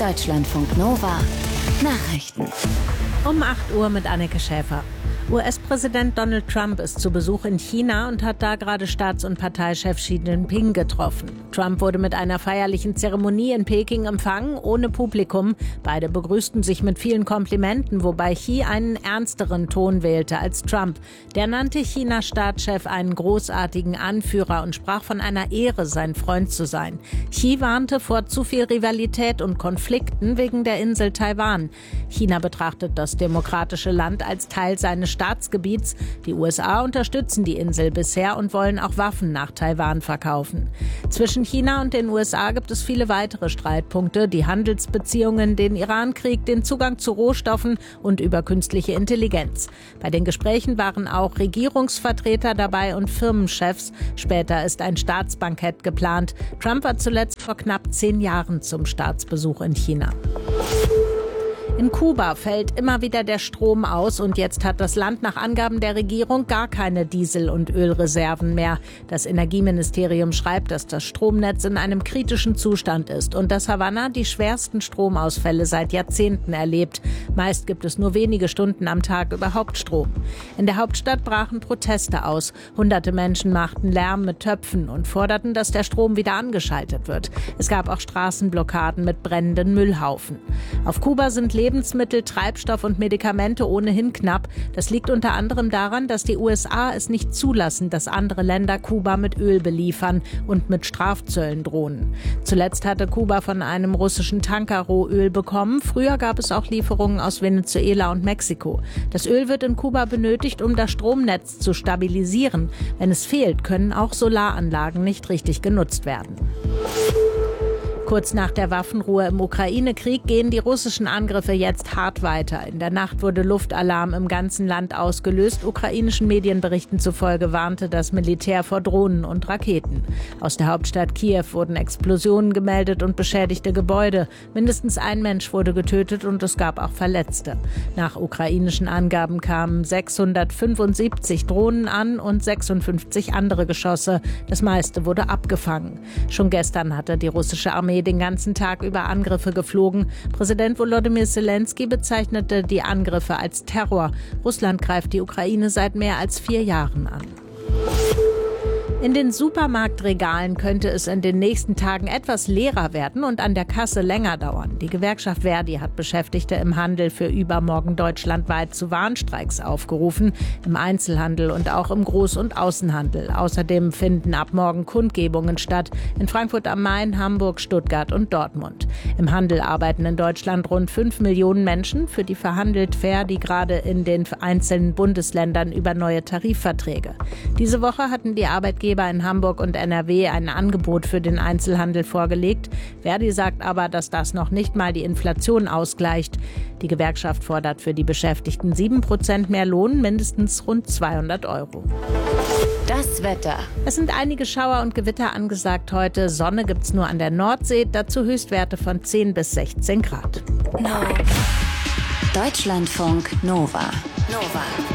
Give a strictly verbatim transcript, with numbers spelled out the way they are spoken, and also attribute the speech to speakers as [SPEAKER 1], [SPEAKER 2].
[SPEAKER 1] Deutschlandfunk Nova Nachrichten.
[SPEAKER 2] Um acht Uhr mit Anneke Schäfer. U S-Präsident Donald Trump ist zu Besuch in China und hat da gerade Staats- und Parteichef Xi Jinping getroffen. Trump wurde mit einer feierlichen Zeremonie in Peking empfangen, ohne Publikum. Beide begrüßten sich mit vielen Komplimenten, wobei Xi einen ernsteren Ton wählte als Trump. Der nannte Chinas Staatschef einen großartigen Anführer und sprach von einer Ehre, sein Freund zu sein. Xi warnte vor zu viel Rivalität und Konflikten wegen der Insel Taiwan. China betrachtet das demokratische Land als Teil seines Staatsgebiets. Die U S A unterstützen die Insel bisher und wollen auch Waffen nach Taiwan verkaufen. Zwischen China und den U S A gibt es viele weitere Streitpunkte, die Handelsbeziehungen, den Irankrieg, den Zugang zu Rohstoffen und über künstliche Intelligenz. Bei den Gesprächen waren auch Regierungsvertreter dabei und Firmenchefs. Später ist ein Staatsbankett geplant. Trump war zuletzt vor knapp zehn Jahren zum Staatsbesuch in China. In Kuba fällt immer wieder der Strom aus und jetzt hat das Land nach Angaben der Regierung gar keine Diesel- und Ölreserven mehr. Das Energieministerium schreibt, dass das Stromnetz in einem kritischen Zustand ist und dass Havanna die schwersten Stromausfälle seit Jahrzehnten erlebt. Meist gibt es nur wenige Stunden am Tag überhaupt Strom. In der Hauptstadt brachen Proteste aus. Hunderte Menschen machten Lärm mit Töpfen und forderten, dass der Strom wieder angeschaltet wird. Es gab auch Straßenblockaden mit brennenden Müllhaufen. Auf Kuba sind Lebensmittel, Treibstoff und Medikamente ohnehin knapp. Das liegt unter anderem daran, dass die U S A es nicht zulassen, dass andere Länder Kuba mit Öl beliefern und mit Strafzöllen drohen. Zuletzt hatte Kuba von einem russischen Tanker Rohöl bekommen. Früher gab es auch Lieferungen aus Venezuela und Mexiko. Das Öl wird in Kuba benötigt, um das Stromnetz zu stabilisieren. Wenn es fehlt, können auch Solaranlagen nicht richtig genutzt werden. Kurz nach der Waffenruhe im Ukraine-Krieg gehen die russischen Angriffe jetzt hart weiter. In der Nacht wurde Luftalarm im ganzen Land ausgelöst. Ukrainischen Medienberichten zufolge warnte das Militär vor Drohnen und Raketen. Aus der Hauptstadt Kiew wurden Explosionen gemeldet und beschädigte Gebäude. Mindestens ein Mensch wurde getötet und es gab auch Verletzte. Nach ukrainischen Angaben kamen sechshundertfünfundsiebzig Drohnen an und sechsundfünfzig andere Geschosse. Das meiste wurde abgefangen. Schon gestern hatte die russische Armee den ganzen Tag über Angriffe geflogen. Präsident Volodymyr Zelensky bezeichnete die Angriffe als Terror. Russland greift die Ukraine seit mehr als vier Jahren an. In den Supermarktregalen könnte es in den nächsten Tagen etwas leerer werden und an der Kasse länger dauern. Die Gewerkschaft Verdi hat Beschäftigte im Handel für übermorgen deutschlandweit zu Warnstreiks aufgerufen, im Einzelhandel und auch im Groß- und Außenhandel. Außerdem finden ab morgen Kundgebungen statt in Frankfurt am Main, Hamburg, Stuttgart und Dortmund. Im Handel arbeiten in Deutschland rund fünf Millionen Menschen. Für die verhandelt Verdi gerade in den einzelnen Bundesländern über neue Tarifverträge. Diese Woche hatten die Arbeitgeber in Hamburg und N R W ein Angebot für den Einzelhandel vorgelegt. Verdi sagt aber, dass das noch nicht mal die Inflation ausgleicht. Die Gewerkschaft fordert für die Beschäftigten sieben Prozent mehr Lohn, mindestens rund zweihundert Euro.
[SPEAKER 1] Das Wetter.
[SPEAKER 2] Es sind einige Schauer und Gewitter angesagt heute. Sonne gibt's nur an der Nordsee, dazu Höchstwerte von zehn bis sechzehn Grad.
[SPEAKER 1] No. Deutschlandfunk Nova. Nova.